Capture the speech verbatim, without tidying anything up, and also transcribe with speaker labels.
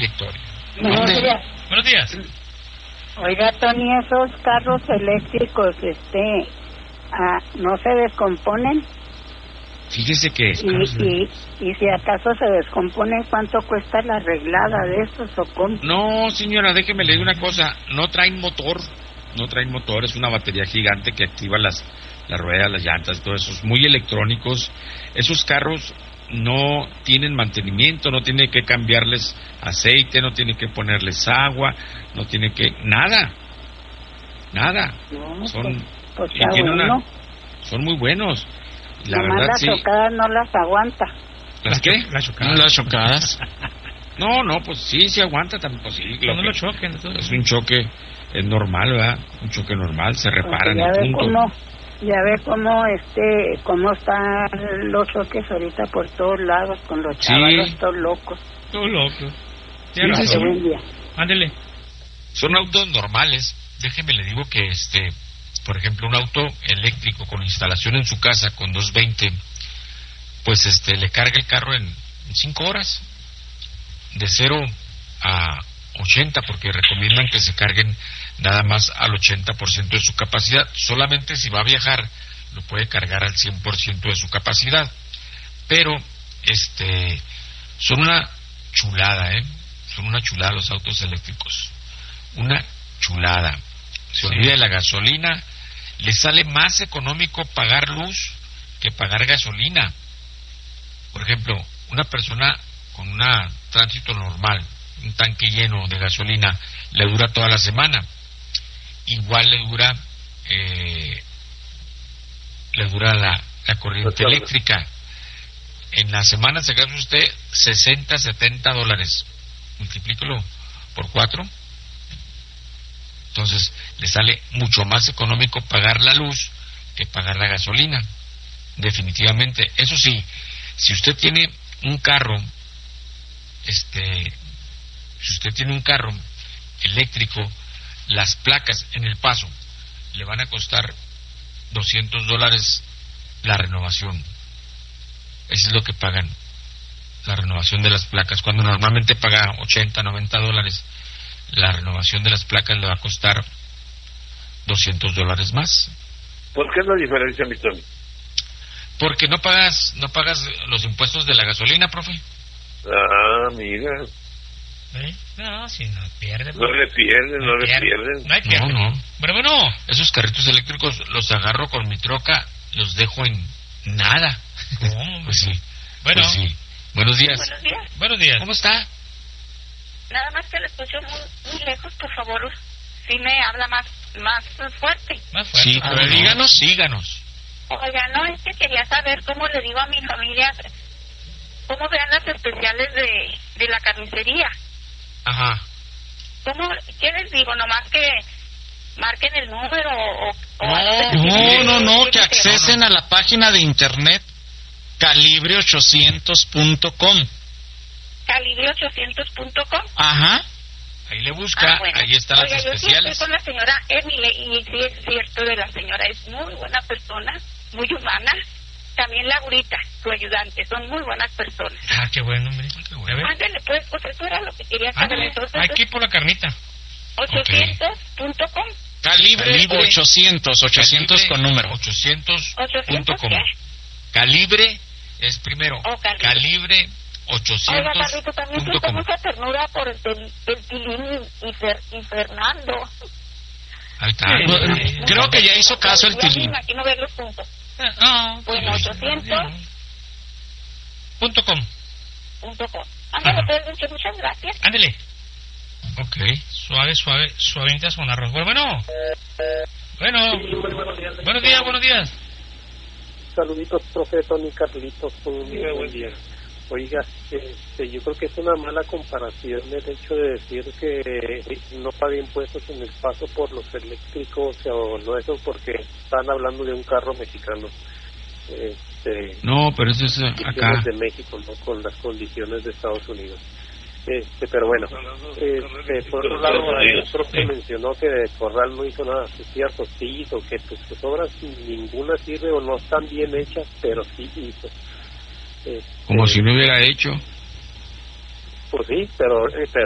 Speaker 1: trayectoria.
Speaker 2: Buenos días.
Speaker 1: Buenos días.
Speaker 2: Oiga, Tony, esos carros eléctricos, este, ah, ¿no se descomponen?
Speaker 1: Fíjese que...
Speaker 2: Y, y, y si acaso se descomponen, ¿cuánto cuesta la arreglada de estos o cómo?
Speaker 1: No, señora, déjeme leer una cosa. No traen motor, no traen motor, es una batería gigante que activa las, las ruedas, las llantas, todo eso. Es muy electrónicos. Esos carros no tienen mantenimiento, no tiene que cambiarles aceite, no tiene que ponerles agua, no tiene que... Nada, nada.
Speaker 2: No,
Speaker 1: son,
Speaker 2: pues, pues
Speaker 1: y tienen
Speaker 2: bueno.
Speaker 1: una, son muy buenos. La
Speaker 2: Nomás
Speaker 1: verdad,
Speaker 2: las
Speaker 1: sí.
Speaker 2: chocadas no las aguanta.
Speaker 1: ¿Las qué?
Speaker 3: Las chocadas. Las chocadas.
Speaker 1: No, no, pues sí, sí aguanta también, pues sí.
Speaker 3: No, no
Speaker 1: que,
Speaker 3: lo choquen. Entonces.
Speaker 1: Es un choque, es normal, ¿verdad? Un choque normal, se reparan
Speaker 2: ya
Speaker 1: en
Speaker 2: ve
Speaker 1: punto.
Speaker 2: cómo, ya ve cómo, este, cómo están los choques ahorita por todos lados, con los
Speaker 1: Sí.
Speaker 2: chavalos todos locos.
Speaker 3: Todo loco.
Speaker 1: Sí, sí, sí.
Speaker 2: Buen día.
Speaker 3: Ándele.
Speaker 1: Son autos normales. Déjeme le digo que, este, por ejemplo, un auto eléctrico con instalación en su casa con doscientos veinte, pues este le carga el carro en cinco horas, de cero a ochenta, porque recomiendan que se carguen nada más al ochenta por ciento de su capacidad. Solamente si va a viajar lo puede cargar al cien por ciento de su capacidad. Pero este son una chulada, ¿eh? Son una chulada los autos eléctricos. Una chulada. Se olvida de la gasolina. Le sale más económico pagar luz que pagar gasolina. Por ejemplo, una persona con un tránsito normal, un tanque lleno de gasolina, le dura toda la semana. Igual le dura eh, le dura la, la corriente eléctrica. En la semana se gasta usted sesenta, setenta dólares. Multiplícalo por cuatro. Entonces le sale mucho más económico pagar la luz que pagar la gasolina. Definitivamente. Eso sí, si usted tiene un carro, este, si usted tiene un carro eléctrico, las placas en El Paso le van a costar doscientos dólares la renovación. Eso es lo que pagan, la renovación de las placas. Cuando normalmente paga ochenta, noventa dólares, la renovación de las placas le va a costar doscientos dólares más.
Speaker 4: ¿Por qué es la diferencia, mi Tony?
Speaker 1: Porque no pagas no pagas los impuestos de la gasolina, profe.
Speaker 4: Ah, mira.
Speaker 3: ¿Eh? No, si no pierde.
Speaker 4: No le pierden, no, no le pierden.
Speaker 3: No hay pierde.
Speaker 1: No, no.
Speaker 3: Pero bueno.
Speaker 1: Esos carritos eléctricos los agarro con mi troca, los dejo en nada.
Speaker 3: ¿Cómo?
Speaker 1: Pues sí.
Speaker 3: Bueno.
Speaker 1: Pues sí. Buenos días.
Speaker 5: Buenos días.
Speaker 3: Buenos días.
Speaker 1: ¿Cómo está?
Speaker 5: Nada más que le escucho muy, muy lejos, por favor. Si me habla más más fuerte.
Speaker 3: Más fuerte.
Speaker 1: Sí, pero díganos, síganos.
Speaker 5: Oiga, no, es que quería saber cómo le digo a mi familia, cómo vean las especiales de, de la carnicería.
Speaker 1: Ajá.
Speaker 5: ¿Cómo, qué les digo? Nomás que marquen el número o... o
Speaker 3: No,
Speaker 5: no,
Speaker 3: no, no, que accesen a la página de internet calibre ochocientos punto com.
Speaker 5: calibre ochocientos punto com.
Speaker 3: Ajá.
Speaker 1: Ahí le busca,
Speaker 5: Ah, bueno.
Speaker 1: ahí están
Speaker 5: Oiga,
Speaker 1: las
Speaker 5: yo sí
Speaker 1: especiales.
Speaker 5: estoy con la señora Emile y sí es cierto de la señora, es muy buena persona, muy humana. También Laurita, su ayudante, son muy buenas personas.
Speaker 3: Ah, qué bueno, hombre. Qué bueno.
Speaker 5: Ándale, pues, pues eso era lo que quería saber.
Speaker 3: Ándale,
Speaker 5: Entonces,
Speaker 3: aquí por la carnita.
Speaker 5: ochocientos punto com.
Speaker 1: Calibre,
Speaker 3: Calibre ochocientos, ochocientos
Speaker 1: Calibre
Speaker 3: con número.
Speaker 1: ochocientos punto
Speaker 5: ochocientos
Speaker 1: com.
Speaker 5: qué?
Speaker 1: Calibre es primero.
Speaker 5: Oh, Calibre.
Speaker 1: Calibre
Speaker 5: Oiga,
Speaker 1: ochocientos
Speaker 5: Carlito, también
Speaker 1: punto
Speaker 5: siento
Speaker 1: com.
Speaker 5: mucha ternura por el, el, el Tilín y, Fer, y Fernando.
Speaker 1: Ahí está.
Speaker 3: Sí. Creo que ya hizo caso el
Speaker 5: Ya me
Speaker 3: Tilín.
Speaker 5: imagino verlos juntos.
Speaker 3: Ah,
Speaker 5: Bueno, ochocientos
Speaker 3: punto com.
Speaker 5: punto com. Ándale, pues, muchas, muchas gracias.
Speaker 3: Ándele.
Speaker 1: Ok.
Speaker 3: Suave, suave, suavente con arroz. Bueno, bueno. Bueno. Buenos días, buenos días.
Speaker 6: Saluditos, profe Tony Carlitos. Un día, buen día. Oiga, este, yo creo que es una mala comparación el hecho de decir que no pague impuestos en El Paso por los eléctricos o no eso, porque están hablando de un carro mexicano. Este,
Speaker 1: No, pero eso es acá.
Speaker 6: de México, ¿no? Con las condiciones de Estados Unidos. Este, pero bueno, este, por otro lado, el profe mencionó que Corral no hizo nada, es cierto, sí hizo, que pues, sus obras ninguna sirve o no están bien hechas, pero sí hizo. Este,
Speaker 1: Como si no hubiera hecho.
Speaker 6: Pues sí, pero, eh, pero